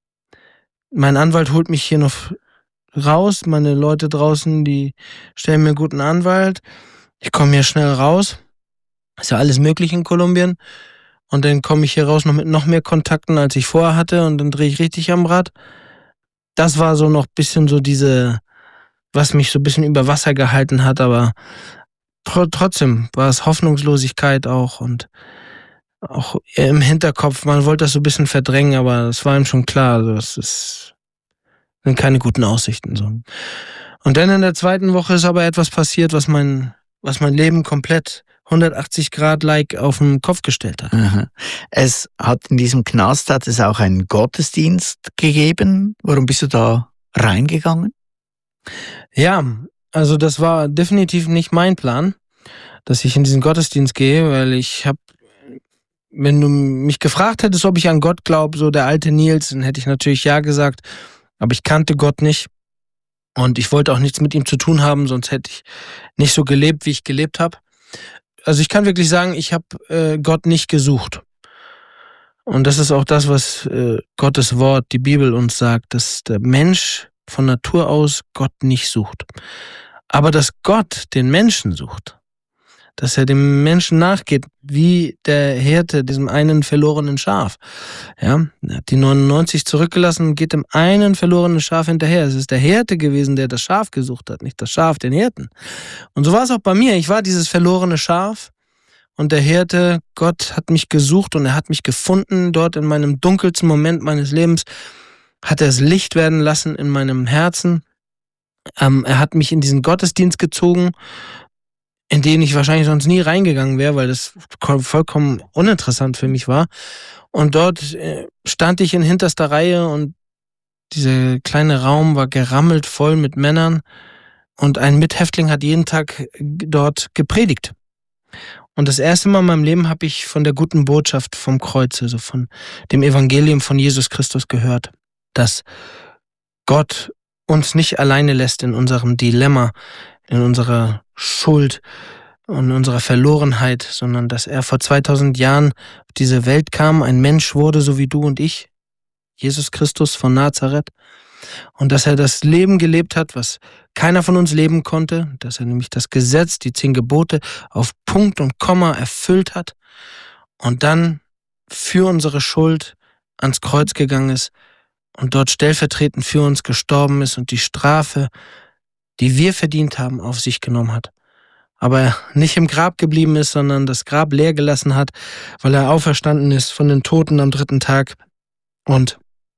mein Anwalt holt mich hier noch raus, meine Leute draußen, die stellen mir einen guten Anwalt. Ich komme hier schnell raus. Ist ja alles möglich in Kolumbien. Und dann komme ich hier raus noch mit noch mehr Kontakten, als ich vorher hatte. Und dann drehe ich richtig am Rad. Das war so noch ein bisschen so diese, was mich so ein bisschen über Wasser gehalten hat. Aber tr- trotzdem war es Hoffnungslosigkeit auch. Und auch im Hinterkopf, man wollte das so ein bisschen verdrängen, aber es war ihm schon klar. Also es ist, sind keine guten Aussichten. So. Und dann in der zweiten Woche ist aber etwas passiert, was mein, was mein Leben komplett hundertachtzig Grad like auf den Kopf gestellt hat. Aha. Es hat in diesem Knast hat es auch einen Gottesdienst gegeben. Warum bist du da reingegangen? Ja, also das war definitiv nicht mein Plan, dass ich in diesen Gottesdienst gehe, weil ich habe, wenn du mich gefragt hättest, ob ich an Gott glaube, so der alte Nils, dann hätte ich natürlich ja gesagt, aber ich kannte Gott nicht und ich wollte auch nichts mit ihm zu tun haben, sonst hätte ich nicht so gelebt, wie ich gelebt habe. Also ich kann wirklich sagen, ich habe äh, Gott nicht gesucht. Und das ist auch das, was äh, Gottes Wort, die Bibel uns sagt, dass der Mensch von Natur aus Gott nicht sucht. Aber dass Gott den Menschen sucht, dass er dem Menschen nachgeht, wie der Hirte diesem einen verlorenen Schaf. Ja, er hat die neunundneunzig zurückgelassen und geht dem einen verlorenen Schaf hinterher. Es ist der Hirte gewesen, der das Schaf gesucht hat, nicht das Schaf den Hirten. Und so war es auch bei mir. Ich war dieses verlorene Schaf und der Hirte, Gott hat mich gesucht und er hat mich gefunden. Dort in meinem dunkelsten Moment meines Lebens hat er es Licht werden lassen in meinem Herzen. Ähm, er hat mich in diesen Gottesdienst gezogen, in den ich wahrscheinlich sonst nie reingegangen wäre, weil das vollkommen uninteressant für mich war. Und dort stand ich in hinterster Reihe und dieser kleine Raum war gerammelt voll mit Männern und ein Mithäftling hat jeden Tag dort gepredigt. Und das erste Mal in meinem Leben habe ich von der guten Botschaft vom Kreuz, also von dem Evangelium von Jesus Christus gehört, dass Gott uns nicht alleine lässt in unserem Dilemma, in unserer Schuld und in unserer Verlorenheit, sondern dass er vor zweitausend Jahren auf diese Welt kam, ein Mensch wurde, so wie du und ich, Jesus Christus von Nazareth, und dass er das Leben gelebt hat, was keiner von uns leben konnte, dass er nämlich das Gesetz, die zehn Gebote auf Punkt und Komma erfüllt hat und dann für unsere Schuld ans Kreuz gegangen ist und dort stellvertretend für uns gestorben ist und die Strafe, die wir verdient haben, auf sich genommen hat. Aber er nicht im Grab geblieben ist, sondern das Grab leer gelassen hat, weil er auferstanden ist von den Toten am dritten Tag und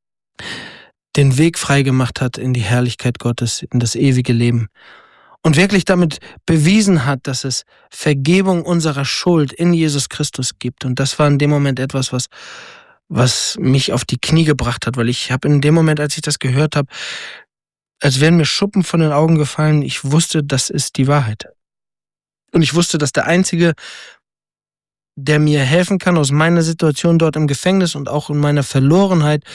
den Weg frei gemacht hat in die Herrlichkeit Gottes, in das ewige Leben. Und wirklich damit bewiesen hat, dass es Vergebung unserer Schuld in Jesus Christus gibt. Und das war in dem Moment etwas, was, was mich auf die Knie gebracht hat, weil ich habe in dem Moment, als ich das gehört habe, als wären mir Schuppen von den Augen gefallen. Ich wusste, das ist die Wahrheit. Und ich wusste, dass der Einzige, der mir helfen kann aus meiner Situation dort im Gefängnis und auch in meiner Verlorenheit,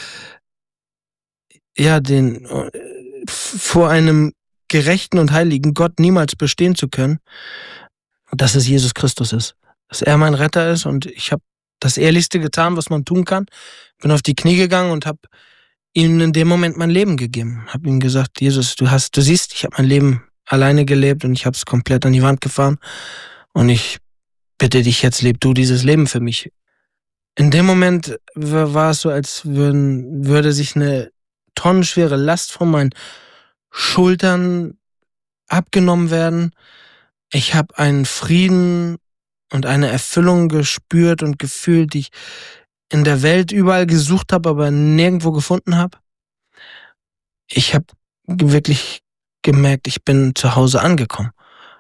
ja, den vor einem gerechten und heiligen Gott niemals bestehen zu können, dass es Jesus Christus ist. Dass er mein Retter ist und ich habe das Ehrlichste getan, was man tun kann. Bin auf die Knie gegangen und habe ihm in dem Moment mein Leben gegeben. Habe ihm gesagt, Jesus, du hast, du siehst, ich habe mein Leben alleine gelebt und ich habe es komplett an die Wand gefahren und ich bitte dich jetzt, leb du dieses Leben für mich. In dem Moment war es so, als würden, würde sich eine tonnenschwere Last von meinen Schultern abgenommen werden. Ich habe einen Frieden und eine Erfüllung gespürt und gefühlt, die ich in der Welt überall gesucht habe, aber nirgendwo gefunden habe. Ich habe wirklich gemerkt, ich bin zu Hause angekommen.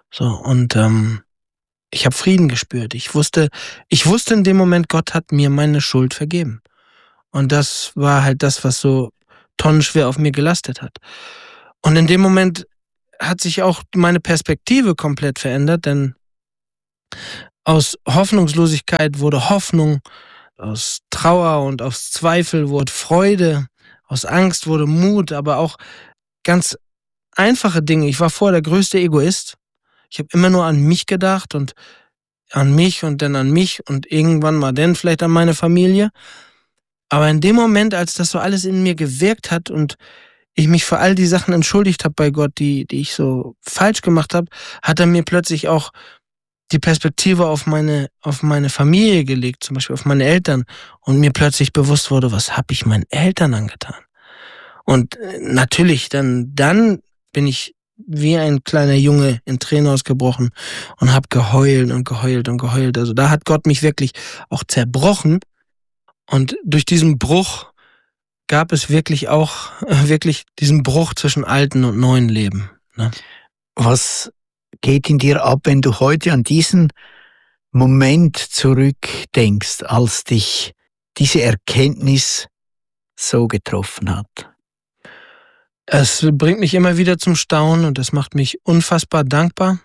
So, und ähm, ich habe Frieden gespürt. Ich wusste, ich wusste in dem Moment, Gott hat mir meine Schuld vergeben. Und das war halt das, was so tonnenschwer auf mir gelastet hat. Und in dem Moment hat sich auch meine Perspektive komplett verändert, denn aus Hoffnungslosigkeit wurde Hoffnung, aus Trauer und aus Zweifel wurde Freude, aus Angst wurde Mut, aber auch ganz einfache Dinge. Ich war vorher der größte Egoist. Ich habe immer nur an mich gedacht und an mich und dann an mich und irgendwann mal dann vielleicht an meine Familie. Aber in dem Moment, als das so alles in mir gewirkt hat und ich mich für all die Sachen entschuldigt habe bei Gott, die, die ich so falsch gemacht habe, hat er mir plötzlich auch die Perspektive auf meine, auf meine Familie gelegt, zum Beispiel auf meine Eltern, und mir plötzlich bewusst wurde, was habe ich meinen Eltern angetan? Und natürlich, dann, dann bin ich wie ein kleiner Junge in Tränen ausgebrochen und habe geheult und geheult und geheult. Also da hat Gott mich wirklich auch zerbrochen. Und durch diesen Bruch gab es wirklich auch äh, wirklich diesen Bruch zwischen alten und neuen Leben. Ne? Was geht in dir ab, wenn du heute an diesen Moment zurückdenkst, als dich diese Erkenntnis so getroffen hat? Es bringt mich immer wieder zum Staunen und es macht mich unfassbar dankbar.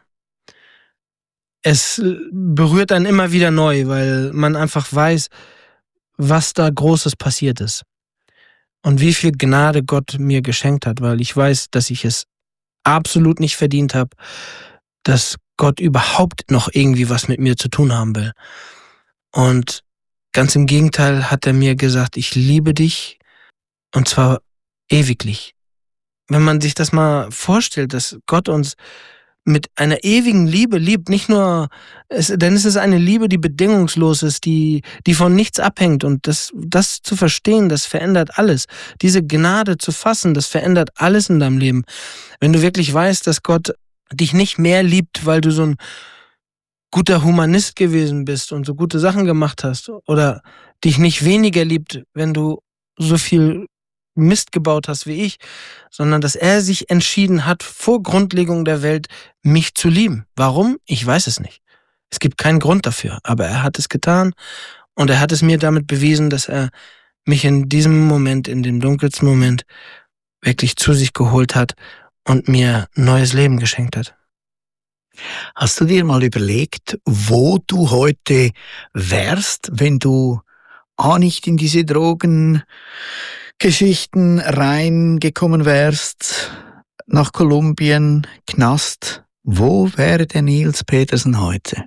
Es berührt einen immer wieder neu, weil man einfach weiß, was da Großes passiert ist. Und wie viel Gnade Gott mir geschenkt hat, weil ich weiß, dass ich es absolut nicht verdient habe, dass Gott überhaupt noch irgendwie was mit mir zu tun haben will. Und ganz im Gegenteil hat er mir gesagt, ich liebe dich, und zwar ewiglich. Wenn man sich das mal vorstellt, dass Gott uns mit einer ewigen Liebe liebt, nicht nur, es, denn es ist eine Liebe, die bedingungslos ist, die, die von nichts abhängt, und das, das zu verstehen, das verändert alles. Diese Gnade zu fassen, das verändert alles in deinem Leben. Wenn du wirklich weißt, dass Gott dich nicht mehr liebt, weil du so ein guter Humanist gewesen bist und so gute Sachen gemacht hast, oder dich nicht weniger liebt, wenn du so viel Mist gebaut hast wie ich, sondern dass er sich entschieden hat, vor Grundlegung der Welt mich zu lieben. Warum? Ich weiß es nicht. Es gibt keinen Grund dafür, aber er hat es getan, und er hat es mir damit bewiesen, dass er mich in diesem Moment, in dem dunkelsten Moment, wirklich zu sich geholt hat und mir neues Leben geschenkt hat. Hast du dir mal überlegt, wo du heute wärst, wenn du auch nicht in diese Drogengeschichten reingekommen wärst, nach Kolumbien, Knast? Wo wäre der Niels Petersen heute?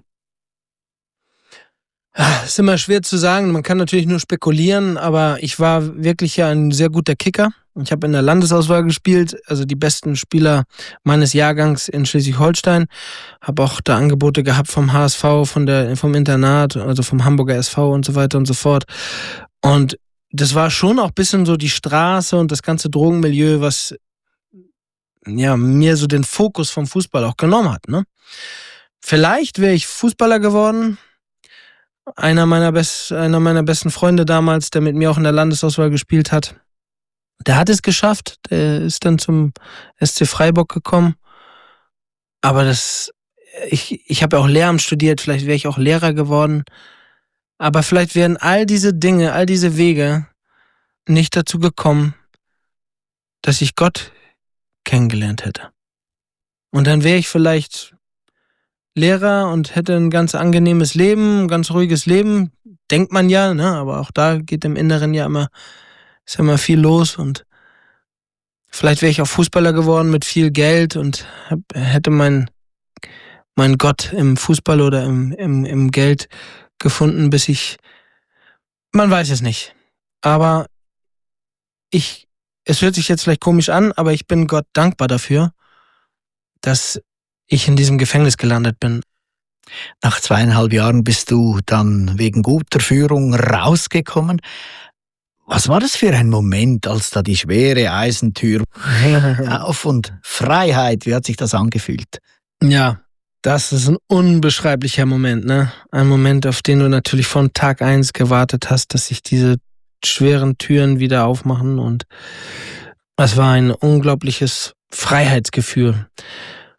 Es ist immer schwer zu sagen, man kann natürlich nur spekulieren, aber ich war wirklich ja ein sehr guter Kicker. Ich habe in der Landesauswahl gespielt, also die besten Spieler meines Jahrgangs in Schleswig-Holstein. Habe auch da Angebote gehabt vom H S V, von der, vom Internat, also vom Hamburger S V und so weiter und so fort. Und das war schon auch ein bisschen so die Straße und das ganze Drogenmilieu, was ja mir so den Fokus vom Fußball auch genommen hat. Ne? Vielleicht wäre ich Fußballer geworden. Einer meiner, best, einer meiner besten Freunde damals, der mit mir auch in der Landesauswahl gespielt hat, der hat es geschafft. Der ist dann zum S C Freiburg gekommen. Aber das, ich, ich habe ja auch Lehramt studiert, vielleicht wäre ich auch Lehrer geworden. Aber vielleicht wären all diese Dinge, all diese Wege nicht dazu gekommen, dass ich Gott kennengelernt hätte. Und dann wäre ich vielleicht Lehrer und hätte ein ganz angenehmes Leben, ein ganz ruhiges Leben, denkt man ja, ne? Aber auch da geht im Inneren ja immer, ist ja immer viel los, und vielleicht wäre ich auch Fußballer geworden mit viel Geld und hab, hätte mein, mein Gott im Fußball oder im, im, im Geld gefunden, bis ich, man weiß es nicht. Aber ich, es hört sich jetzt vielleicht komisch an, aber ich bin Gott dankbar dafür, dass ich in diesem Gefängnis gelandet bin. Nach zweieinhalb Jahren bist du dann wegen guter Führung rausgekommen. Was war das für ein Moment, als da die schwere Eisentür auf und Freiheit, wie hat sich das angefühlt? Ja, das ist ein unbeschreiblicher Moment, ne? Ein Moment, auf den du natürlich von Tag eins gewartet hast, dass sich diese schweren Türen wieder aufmachen, und es war ein unglaubliches Freiheitsgefühl.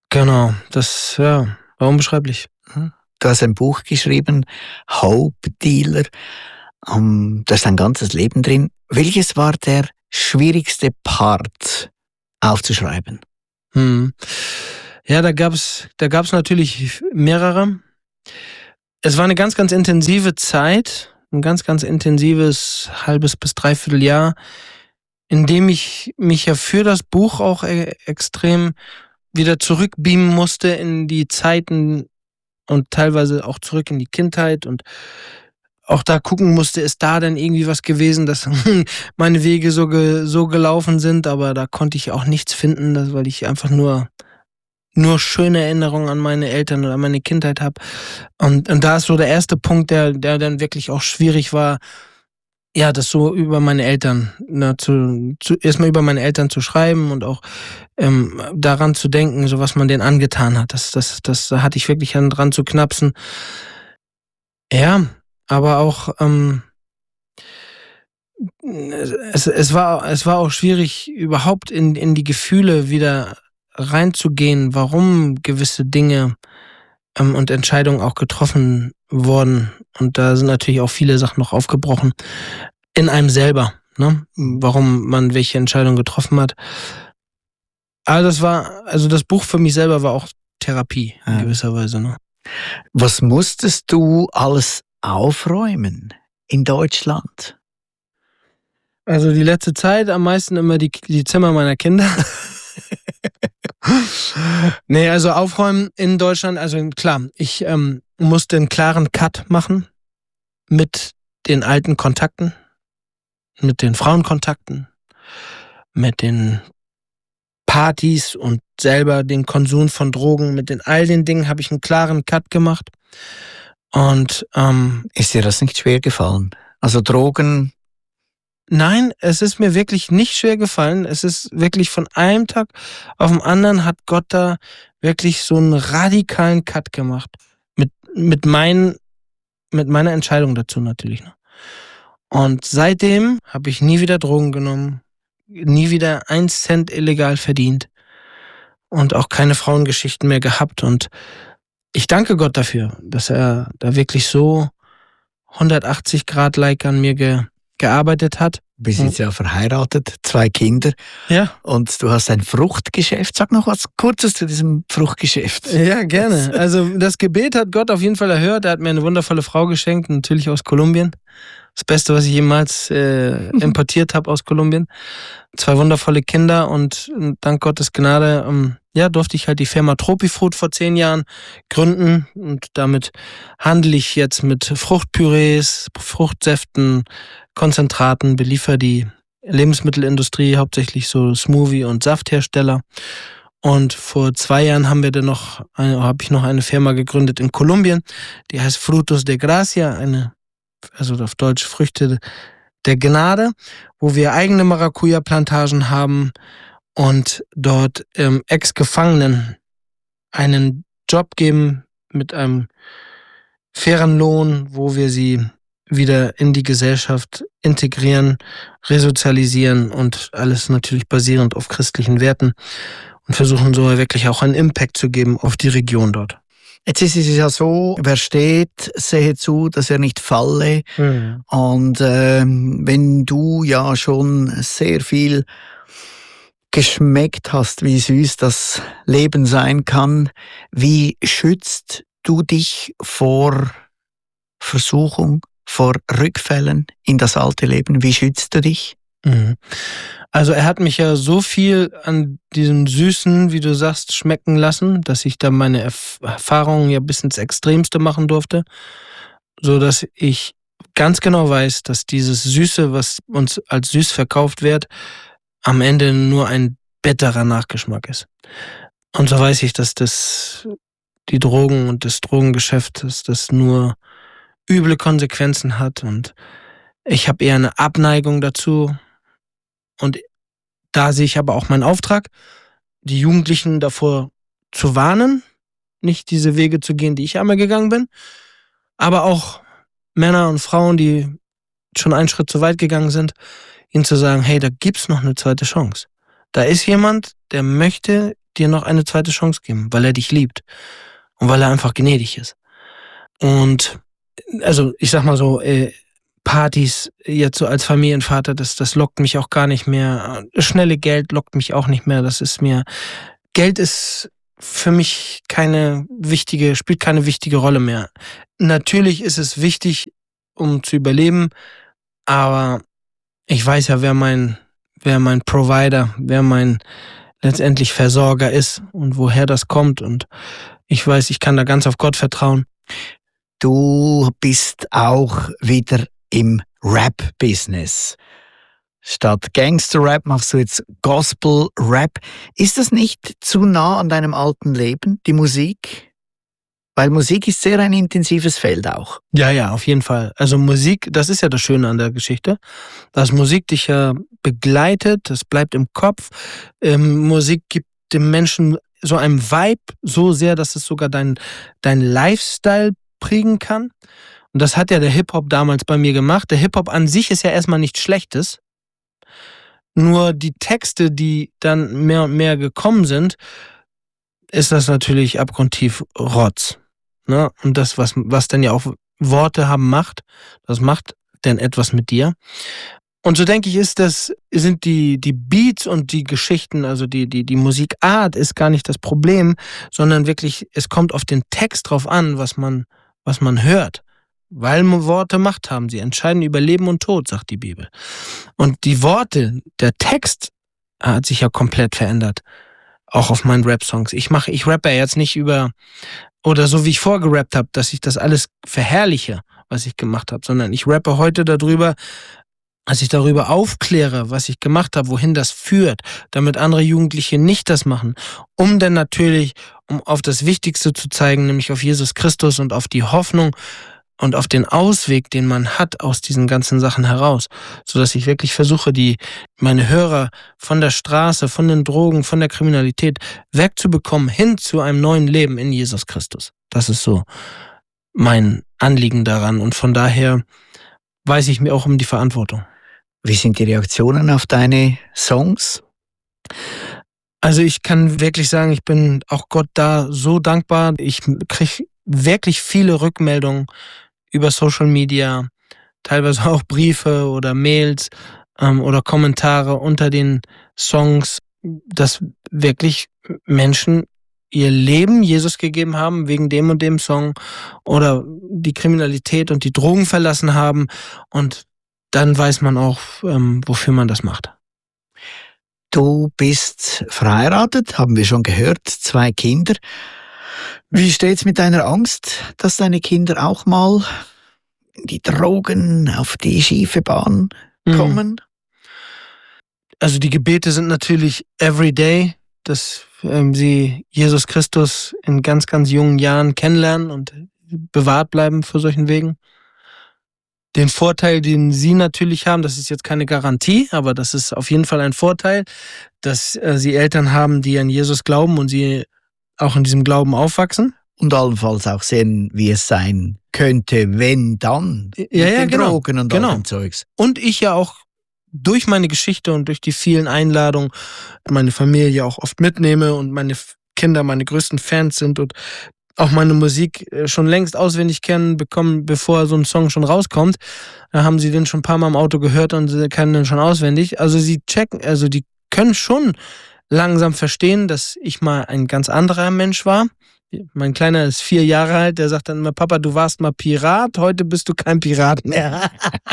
Genau, das ja, war unbeschreiblich. Du hast ein Buch geschrieben, Hope Dealer. Um, da ist ein ganzes Leben drin. Welches war der schwierigste Part aufzuschreiben? Hm. Ja, da gab's, da gab's natürlich mehrere. Es war eine ganz, ganz intensive Zeit, ein ganz, ganz intensives halbes bis dreiviertel Jahr, in dem ich mich ja für das Buch auch e- extrem wieder zurückbeamen musste in die Zeiten und teilweise auch zurück in die Kindheit und auch da gucken musste, ist da denn irgendwie was gewesen, dass meine Wege so, ge, so gelaufen sind, aber da konnte ich auch nichts finden, das, weil ich einfach nur, nur schöne Erinnerungen an meine Eltern oder an meine Kindheit habe. Und, und da ist so der erste Punkt, der, der dann wirklich auch schwierig war, ja, das so über meine Eltern, ne, zu, zu, erstmal über meine Eltern zu schreiben und auch ähm, daran zu denken, so was man denen angetan hat. Das, das, das da hatte ich wirklich dran zu knapsen. Ja, aber auch ähm, es, es, war, es war auch schwierig, überhaupt in, in die Gefühle wieder reinzugehen, warum gewisse Dinge ähm, und Entscheidungen auch getroffen wurden. Und da sind natürlich auch viele Sachen noch aufgebrochen in einem selber, ne? Warum man welche Entscheidungen getroffen hat. Aber das war, also das Buch für mich selber war auch Therapie in ja. gewisser Weise. Ne? Was musstest du alles aufräumen in Deutschland? Also die letzte Zeit am meisten immer die, die Zimmer meiner Kinder. Nee, also aufräumen in Deutschland, also klar, ich ähm, musste einen klaren Cut machen mit den alten Kontakten, mit den Frauenkontakten, mit den Partys und selber den Konsum von Drogen, mit den all den Dingen habe ich einen klaren Cut gemacht. Und ähm, ist dir das nicht schwer gefallen? Also Drogen? Nein, es ist mir wirklich nicht schwer gefallen. Es ist wirklich von einem Tag auf den anderen hat Gott da wirklich so einen radikalen Cut gemacht. Mit, mit, mein, mit meiner Entscheidung dazu natürlich. Und seitdem habe ich nie wieder Drogen genommen, nie wieder einen Cent illegal verdient und auch keine Frauengeschichten mehr gehabt. Und ich danke Gott dafür, dass er da wirklich so hundertachtzig Grad like an mir ge gearbeitet hat. Du bist jetzt ja verheiratet, zwei Kinder. Ja. Und du hast ein Fruchtgeschäft. Sag noch was Kurzes zu diesem Fruchtgeschäft. Ja, gerne. Also das Gebet hat Gott auf jeden Fall erhört. Er hat mir eine wundervolle Frau geschenkt, natürlich aus Kolumbien. Das Beste, was ich jemals äh, importiert habe aus Kolumbien. Zwei wundervolle Kinder und dank Gottes Gnade ähm, ja, durfte ich halt die Firma Tropifruit vor zehn Jahren gründen und damit handle ich jetzt mit Fruchtpürees, Fruchtsäften, Konzentraten, beliefer die Lebensmittelindustrie, hauptsächlich so Smoothie- und Safthersteller. Und vor zwei Jahren haben wir dann noch, habe ich noch eine Firma gegründet in Kolumbien, die heißt Frutos de Gracia, eine, also auf Deutsch Früchte der Gnade, wo wir eigene Maracuja-Plantagen haben und dort ähm, Ex-Gefangenen einen Job geben mit einem fairen Lohn, wo wir sie wieder in die Gesellschaft integrieren, resozialisieren und alles natürlich basierend auf christlichen Werten und versuchen so wirklich auch einen Impact zu geben auf die Region dort. Jetzt ist es ja so, wer steht, sehe zu, dass er nicht falle. Mhm. Und ähm, wenn du ja schon sehr viel geschmeckt hast, wie süß das Leben sein kann, wie schützt du dich vor Versuchung, vor Rückfällen in das alte Leben? Wie schützt du dich? Mhm. Also er hat mich ja so viel an diesem Süßen, wie du sagst, schmecken lassen, dass ich da meine Erf- Erfahrungen ja bis ins Extremste machen durfte, so dass ich ganz genau weiß, dass dieses Süße, was uns als süß verkauft wird, am Ende nur ein bitterer Nachgeschmack ist. Und so weiß ich, dass das die Drogen und das Drogengeschäft, dass das nur üble Konsequenzen hat und ich habe eher eine Abneigung dazu und da sehe ich aber auch meinen Auftrag, die Jugendlichen davor zu warnen, nicht diese Wege zu gehen, die ich einmal gegangen bin, aber auch Männer und Frauen, die schon einen Schritt zu weit gegangen sind, ihnen zu sagen, hey, da gibt's noch eine zweite Chance. Da ist jemand, der möchte dir noch eine zweite Chance geben, weil er dich liebt und weil er einfach gnädig ist. Und also ich sag mal so, äh, Partys jetzt so als Familienvater, das, das lockt mich auch gar nicht mehr. Schnelle Geld lockt mich auch nicht mehr. Das ist mir, Geld ist für mich keine wichtige, spielt keine wichtige Rolle mehr. Natürlich ist es wichtig, um zu überleben, aber ich weiß ja, wer mein, wer mein Provider, wer mein letztendlich Versorger ist und woher das kommt, und ich weiß, ich kann da ganz auf Gott vertrauen. Du bist auch wieder im Rap-Business. Statt Gangster-Rap machst du jetzt Gospel-Rap. Ist das nicht zu nah an deinem alten Leben, die Musik? Weil Musik ist sehr ein intensives Feld auch. Ja, ja, auf jeden Fall. Also Musik, das ist ja das Schöne an der Geschichte, dass Musik dich ja begleitet, das bleibt im Kopf. Ähm, Musik gibt dem Menschen so einen Vibe so sehr, dass es sogar dein, dein Lifestyle prägen kann. Und das hat ja der Hip-Hop damals bei mir gemacht. Der Hip-Hop an sich ist ja erstmal nichts Schlechtes. Nur die Texte, die dann mehr und mehr gekommen sind, ist das natürlich abgrundtief Rotz. Ne? Und das, was, was dann ja auch Worte haben, Macht, das macht denn etwas mit dir. Und so denke ich, ist das, sind die, die Beats und die Geschichten, also die, die, die Musikart ist gar nicht das Problem, sondern wirklich, es kommt auf den Text drauf an, was man, was man hört. Weil Worte Macht haben. Sie entscheiden über Leben und Tod, sagt die Bibel. Und die Worte, der Text hat sich ja komplett verändert. Auch auf meinen Rap-Songs. Ich mache, ich rappe jetzt nicht über, oder so wie ich vorgerappt habe, dass ich das alles verherrliche, was ich gemacht habe, sondern ich rappe heute darüber, dass ich darüber aufkläre, was ich gemacht habe, wohin das führt, damit andere Jugendliche nicht das machen, um dann natürlich, um auf das Wichtigste zu zeigen, nämlich auf Jesus Christus und auf die Hoffnung und auf den Ausweg, den man hat aus diesen ganzen Sachen heraus, sodass ich wirklich versuche, die meine Hörer von der Straße, von den Drogen, von der Kriminalität wegzubekommen, hin zu einem neuen Leben in Jesus Christus. Das ist so mein Anliegen daran, und von daher weiß ich mir auch um die Verantwortung. Wie sind die Reaktionen auf deine Songs? Also ich kann wirklich sagen, ich bin auch Gott da so dankbar. Ich kriege wirklich viele Rückmeldungen über Social Media, teilweise auch Briefe oder Mails ähm, oder Kommentare unter den Songs, dass wirklich Menschen ihr Leben Jesus gegeben haben wegen dem und dem Song oder die Kriminalität und die Drogen verlassen haben, und dann weiß man auch, ähm, wofür man das macht. Du bist verheiratet, haben wir schon gehört, zwei Kinder. Wie steht's mit deiner Angst, dass deine Kinder auch mal in die Drogen, auf die schiefe Bahn kommen? Also die Gebete sind natürlich everyday, dass ähm, sie Jesus Christus in ganz, ganz jungen Jahren kennenlernen und bewahrt bleiben vor solchen Wegen. Den Vorteil, den sie natürlich haben, das ist jetzt keine Garantie, aber das ist auf jeden Fall ein Vorteil, dass äh, sie Eltern haben, die an Jesus glauben und sie auch in diesem Glauben aufwachsen. Und allenfalls auch sehen, wie es sein könnte, wenn dann, ja, mit ja, den genau, Drogen und genau. all dem Zeugs. Und ich ja auch durch meine Geschichte und durch die vielen Einladungen meine Familie auch oft mitnehme und meine Kinder meine größten Fans sind und auch meine Musik schon längst auswendig kennen, bekommen, bevor so ein Song schon rauskommt. Da haben sie den schon ein paar Mal im Auto gehört und sie kennen den schon auswendig. Also sie checken, also die können schon langsam verstehen, dass ich mal ein ganz anderer Mensch war. Mein Kleiner ist vier Jahre alt, der sagt dann immer, Papa, du warst mal Pirat, heute bist du kein Pirat mehr.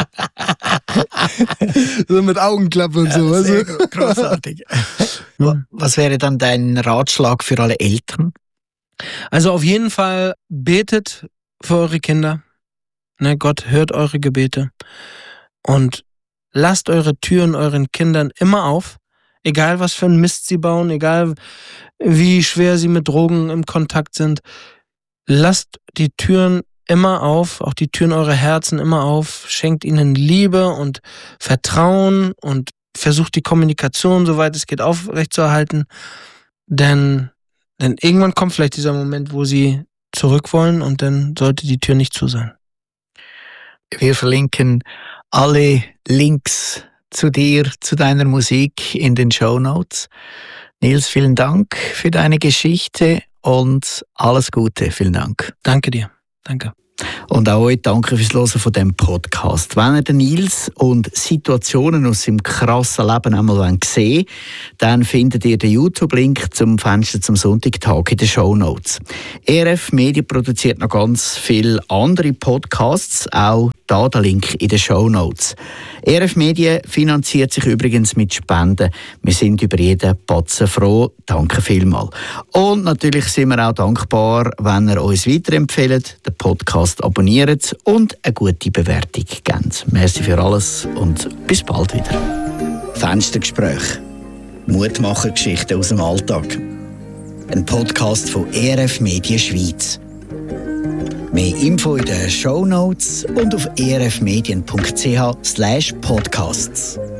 So mit Augenklappe und so. Ja, sehr gut, großartig. Was wäre dann dein Ratschlag für alle Eltern? Also auf jeden Fall betet für eure Kinder. Ne, Gott hört eure Gebete. Und lasst eure Türen euren Kindern immer auf. Egal was für einen Mist sie bauen, egal wie schwer sie mit Drogen im Kontakt sind. Lasst die Türen immer auf, auch die Türen eurer Herzen immer auf. Schenkt ihnen Liebe und Vertrauen und versucht die Kommunikation, soweit es geht, aufrechtzuerhalten. Denn, denn irgendwann kommt vielleicht dieser Moment, wo sie zurück wollen, und dann sollte die Tür nicht zu sein. Wir verlinken alle Links zu dir, zu deiner Musik in den Shownotes. Nils, vielen Dank für deine Geschichte und alles Gute. Vielen Dank. Danke dir. Danke. Und auch euch danke fürs Hören von diesem Podcast. Wenn ihr den Nils und Situationen aus seinem krassen Leben einmal sehen wollt, dann findet ihr den YouTube-Link zum Fenster zum Sonntagtag in den Shownotes. E R F Media produziert noch ganz viele andere Podcasts, auch da der Link in den Shownotes. E R F Media finanziert sich übrigens mit Spenden. Wir sind über jeden Batzen froh. Danke vielmals. Und natürlich sind wir auch dankbar, wenn ihr uns weiterempfehlt, den Podcast abonniert und eine gute Bewertung gebt. Merci für alles und bis bald wieder. Fenstergespräch. Mutmacher-Geschichten aus dem Alltag. Ein Podcast von E R F Media Schweiz. Mehr Info in den Shownotes und auf e r f medien punkt c h slash podcasts.